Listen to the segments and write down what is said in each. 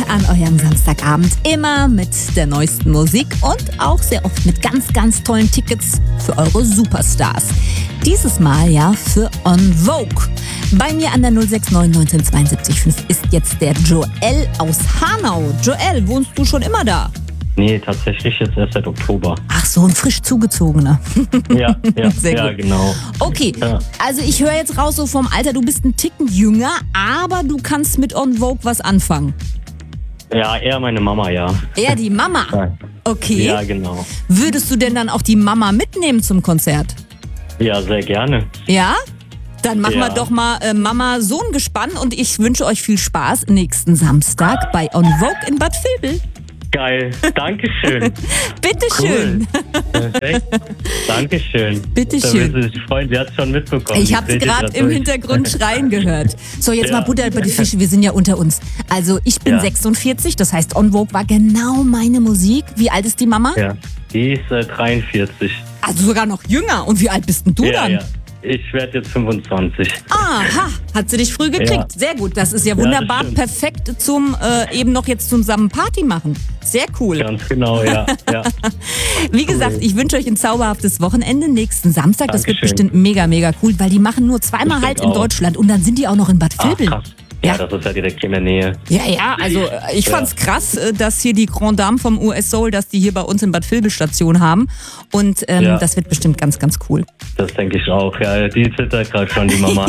an eurem Samstagabend. Immer mit der neuesten Musik und auch sehr oft mit ganz, ganz tollen Tickets für eure Superstars. Dieses Mal ja für En Vogue. Bei mir an der 069 1972 5 ist jetzt der Joel aus Hanau. Joel, wohnst du schon immer da? Nee, tatsächlich jetzt erst seit Oktober. Ach so, ein frisch zugezogener. Ja, Sehr gut. genau. Okay, Ja. also ich höre jetzt raus so vom Alter, du bist ein Ticken jünger, aber du kannst mit En Vogue was anfangen. Ja, eher meine Mama, ja. Eher die Mama? Ja. Okay. Ja, genau. Würdest du denn dann auch die Mama mitnehmen zum Konzert? Ja, sehr gerne. Ja? Dann machen wir Ja. doch mal Mama-Sohn-Gespann und ich wünsche euch viel Spaß nächsten Samstag bei En Vogue in Bad Vilbel. Geil. Dankeschön. Bitteschön. Cool. Perfekt. Dankeschön. Bitteschön. Da wird sie sich freuen. Sie hat es schon mitbekommen. Ich habe sehe gerade das im durch. Hintergrund schreien gehört. So, jetzt Ja. mal Butter bei die Fische, wir sind ja unter uns. Also ich bin Ja. 46, das heißt En Vogue war genau meine Musik. Wie alt ist die Mama? Ja. Die ist 43. Also sogar noch jünger. Und wie alt bist denn du dann? Ja. Ich werde jetzt 25. Aha, hat sie dich früh gekriegt. Ja. Sehr gut, das ist ja das wunderbar, stimmt. perfekt zum eben noch jetzt zusammen Party machen. Sehr cool. Ganz genau, ja. Wie gesagt, ich wünsche euch ein zauberhaftes Wochenende nächsten Samstag. Das wird Dankeschön. bestimmt mega, mega cool, weil die machen nur zweimal Ich halt denk in auch. Deutschland und dann sind die auch noch in Bad Ach, Vilbel. krass. Ja, das ist ja direkt in der Nähe. Ja, also ich Ja. fand's krass, dass hier die Grand Dame vom US Soul, dass die hier bei uns in Bad Vilbel Station haben. Und Ja. das wird bestimmt ganz, ganz cool. Das denke ich auch. Ja, die zittert gerade schon, die Mama.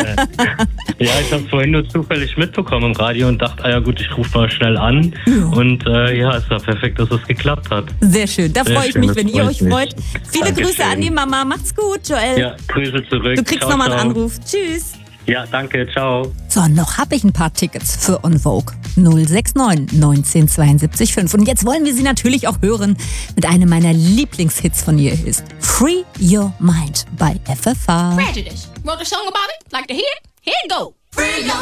Ja, ich habe es vorhin nur zufällig mitbekommen im Radio und dachte, ja gut, ich rufe mal schnell an. Und ja, es war perfekt, dass es geklappt hat. Sehr schön. Da Sehr freue ich schön, mich, das wenn ihr freut euch mich. freut. Viele Dankeschön. Grüße an die Mama. Macht's gut, Joel. Ja, Grüße zurück. Du kriegst Ciao, nochmal einen ciao. Anruf. Tschüss. Ja, danke, ciao. So, noch habe ich ein paar Tickets für En Vogue. 069 1972 5. Und jetzt wollen wir sie natürlich auch hören mit einem meiner Lieblingshits von ihr ist Free Your Mind bei FFH. Prejudice. Wrote a song about it. Like to hear it? Here it go. Free your